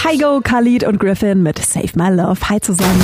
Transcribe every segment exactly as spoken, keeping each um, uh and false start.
Kygo, Khalid und Griffin mit Save My Love. Hi zusammen.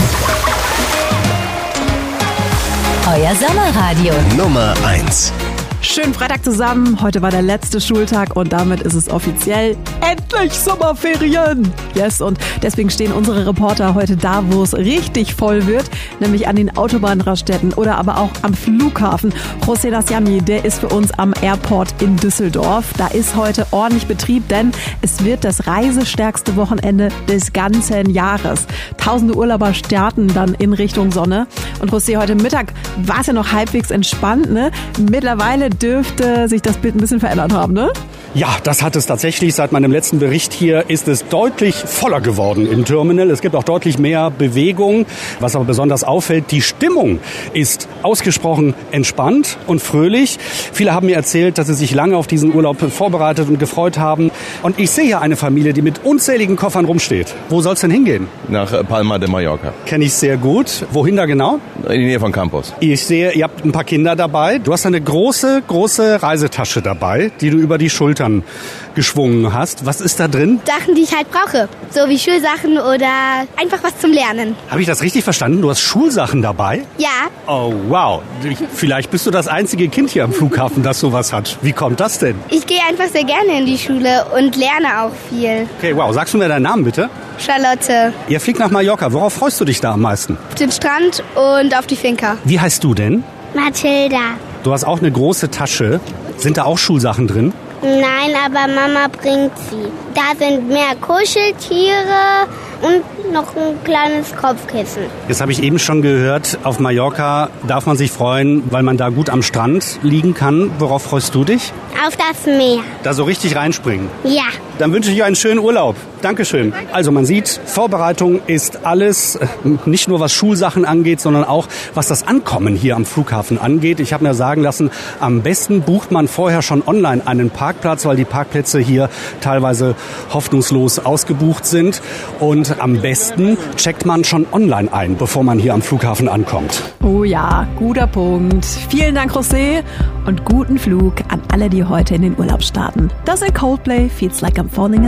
Euer Sommerradio Nummer eins. Schönen Freitag zusammen. Heute war der letzte Schultag und damit ist es offiziell endlich Sommerferien. Yes, und deswegen stehen unsere Reporter heute da, wo es richtig voll wird, nämlich an den Autobahnraststätten oder aber auch am Flughafen. José Nassiami, der ist für uns am Airport in Düsseldorf. Da ist heute ordentlich Betrieb, denn es wird das reisestärkste Wochenende des ganzen Jahres. Tausende Urlauber starten dann in Richtung Sonne. Und José, heute Mittag war es ja noch halbwegs entspannt, ne? Mittlerweile dürfte sich das Bild ein bisschen verändert haben, ne? Ja, das hat es tatsächlich. Seit meinem letzten Bericht hier ist es deutlich voller geworden im Terminal. Es gibt auch deutlich mehr Bewegung. Was aber besonders auffällt, die Stimmung ist ausgesprochen entspannt und fröhlich. Viele haben mir erzählt, dass sie sich lange auf diesen Urlaub vorbereitet und gefreut haben. Und ich sehe hier eine Familie, die mit unzähligen Koffern rumsteht. Wo soll es denn hingehen? Nach Palma de Mallorca. Kenne ich sehr gut. Wohin da genau? In die Nähe von Campos. Ich sehe, ihr habt ein paar Kinder dabei. Du hast eine große, große Reisetasche dabei, die du über die Schultern geschwungen hast. Was ist da drin? Sachen, die ich halt brauche. So wie Schulsachen oder einfach was zum Lernen. Habe ich das richtig verstanden? Du hast Schulsachen dabei? Ja. Oh, wow. Vielleicht bist du das einzige Kind hier am Flughafen, das sowas hat. Wie kommt das denn? Ich gehe einfach sehr gerne in die Schule und lerne auch viel. Okay, wow. Sagst du mir deinen Namen bitte? Charlotte. Ihr fliegt nach Mallorca. Worauf freust du dich da am meisten? Auf den Strand und auf die Finca. Wie heißt du denn? Mathilda. Du hast auch eine große Tasche. Sind da auch Schulsachen drin? Nein, aber Mama bringt sie. Da sind mehr Kuscheltiere und noch ein kleines Kopfkissen. Jetzt habe ich eben schon gehört, auf Mallorca darf man sich freuen, weil man da gut am Strand liegen kann. Worauf freust du dich? Auf das Meer. Da so richtig reinspringen? Ja. Dann wünsche ich euch einen schönen Urlaub. Dankeschön. Also man sieht, Vorbereitung ist alles, nicht nur was Schulsachen angeht, sondern auch was das Ankommen hier am Flughafen angeht. Ich habe mir sagen lassen, am besten bucht man vorher schon online einen Parkplatz, weil die Parkplätze hier teilweise hoffnungslos ausgebucht sind. Und am besten checkt man schon online ein, bevor man hier am Flughafen ankommt. Oh ja, guter Punkt. Vielen Dank, José, und guten Flug an alle, die heute in den Urlaub starten. Das ist Coldplay, Feels Like I'm Falling in